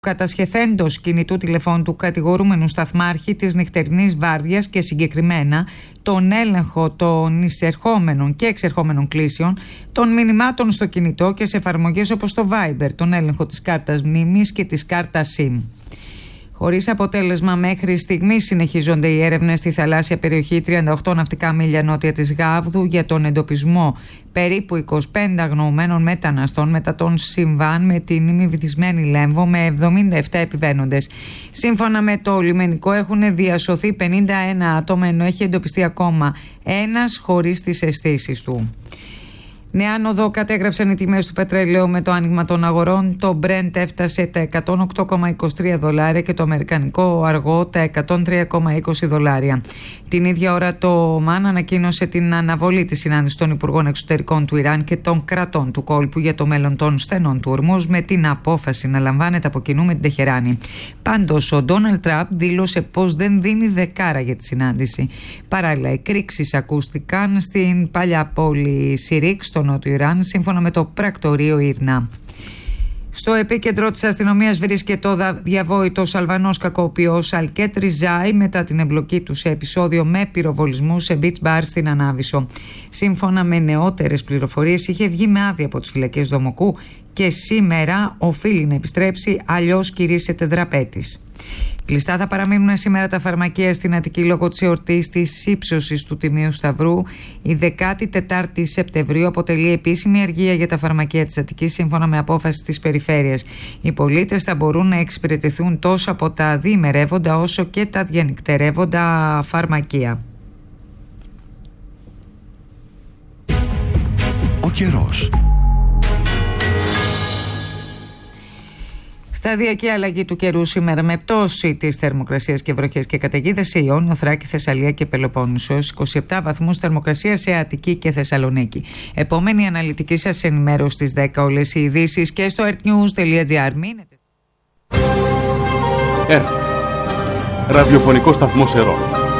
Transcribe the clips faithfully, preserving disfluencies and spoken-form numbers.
κατασχεθέντος κινητού τηλεφώνου του κατηγορούμενου σταθμάρχη της νυχτερινής βάρδιας και συγκεκριμένα τον έλεγχο των εισερχόμενων και εξερχόμενων κλήσεων, των μηνυμάτων στο κινητό και σε εφαρμογές όπως το Viber, τον έλεγχο της κάρτας μνήμης και της κάρτας SIM. Χωρίς αποτέλεσμα μέχρι στιγμής συνεχίζονται οι έρευνες στη θαλάσσια περιοχή τριάντα οκτώ ναυτικά μίλια νότια της Γάβδου για τον εντοπισμό περίπου είκοσι πέντε αγνοωμένων μεταναστών μετά τον συμβάν με την ημιβυθισμένη Λέμβο με εβδομήντα επτά επιβαίνοντες. Σύμφωνα με το λιμενικό έχουν διασωθεί πενήντα ένα άτομα, ενώ έχει εντοπιστεί ακόμα ένας χωρίς τις αισθήσεις του. Νέα άνοδο κατέγραψαν οι τιμές του πετρελαίου με το άνοιγμα των αγορών. Το Brent έφτασε τα εκατόν οκτώ κόμμα είκοσι τρία δολάρια και το αμερικανικό αργό τα εκατόν τρία κόμμα είκοσι δολάρια. Την ίδια ώρα το ΟΜΑΝ ανακοίνωσε την αναβολή της συνάντησης των Υπουργών Εξωτερικών του Ιράν και των κρατών του κόλπου για το μέλλον των στενών του Ορμούζ, με την απόφαση να λαμβάνεται από κοινού με την Τεχεράνη. Πάντως ο Ντόναλντ Τραμπ δήλωσε πως δεν δίνει δεκάρα για τη συνάντηση. Παράλληλα, εκρήξεις ακούστηκαν στην παλιά πόλη Σιρίκ στο νότιο Ιράν, σύμφωνα με το πρακτορείο Ήρνα. Στο επίκεντρο της αστυνομίας βρίσκεται ο διαβόητος Αλβανός κακοποιός Αλκέτ Ριζάη μετά την εμπλοκή του σε επεισόδιο με πυροβολισμού σε beach bar στην Ανάβησο. Σύμφωνα με νεότερες πληροφορίες, είχε βγει με άδεια από τις φυλακές Δομοκού και σήμερα οφείλει να επιστρέψει, αλλιώς κηρύσσεται δραπέτης. Κλειστά θα παραμείνουν σήμερα τα φαρμακεία στην Αττική λόγω της εορτής της ύψωσης του Τιμίου Σταυρού. Η δεκάτη τετάρτη Σεπτεμβρίου αποτελεί επίσημη αργία για τα φαρμακεία της Αττικής, σύμφωνα με απόφαση της περιφέρειας. Οι πολίτες θα μπορούν να εξυπηρετηθούν τόσο από τα διημερεύοντα όσο και τα διανυκτερεύοντα φαρμακεία. Ο καιρός. Σταδιακή αλλαγή του καιρού σήμερα με πτώση της θερμοκρασίας και βροχές και καταιγίδες σε Ιόνιο, Θράκη, Θεσσαλία και Πελοπόννησος, είκοσι επτά βαθμούς θερμοκρασία σε Αττική και Θεσσαλονίκη. Επόμενη αναλυτική σας ενημέρωση στις δέκα, όλες οι ειδήσεις και στο earthnews τελεία gr. Μείνετε. ΕΡΤ, ραδιοφωνικό σταθμό Σερών.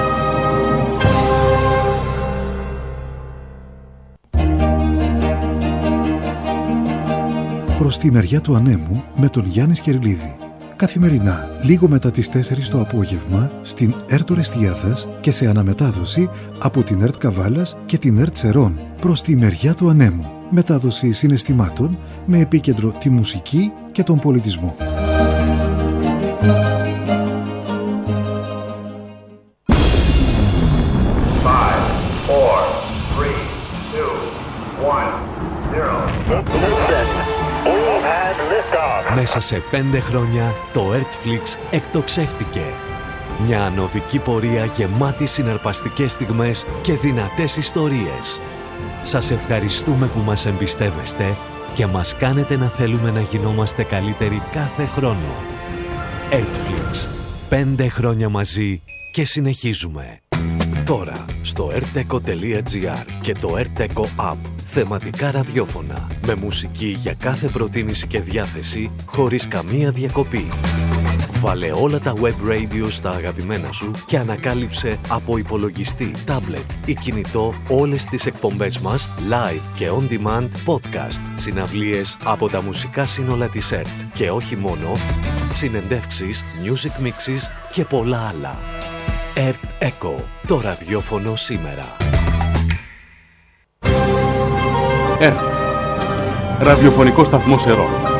Προς τη μεριά του ανέμου με τον Γιάννη Σκερλίδη. Καθημερινά, λίγο μετά τις τέσσερις το απόγευμα, στην ΕΡΤ Ορεστιάδας και σε αναμετάδοση από την ΕΡΤ Καβάλας και την ΕΡΤ Σερών. Προς τη μεριά του ανέμου. Μετάδοση συναισθημάτων με επίκεντρο τη μουσική και τον πολιτισμό. Μέσα σε πέντε χρόνια το Earthflix εκτοξεύτηκε. Μια ανωδική πορεία γεμάτη συναρπαστικές στιγμές και δυνατές ιστορίες. Σας ευχαριστούμε που μας εμπιστεύεστε και μας κάνετε να θέλουμε να γινόμαστε καλύτεροι κάθε χρόνο. Earthflix. Πέντε χρόνια μαζί και συνεχίζουμε. Τώρα στο erteco τελεία gr και το Erteco App. Θεματικά ραδιόφωνα με μουσική για κάθε προτίμηση και διάθεση χωρίς καμία διακοπή. Βάλε όλα τα web radio στα αγαπημένα σου και ανακάλυψε από υπολογιστή, tablet ή κινητό όλες τις εκπομπές μας live και on demand podcast, συναυλίες από τα μουσικά σύνολα της ΕΡΤ και όχι μόνο, συνεντεύξεις, music mixes και πολλά άλλα. ΕΡΤ Echo, το ραδιόφωνο σήμερα. ΕΡΤ, ραδιοφωνικό σταθμό Σερών.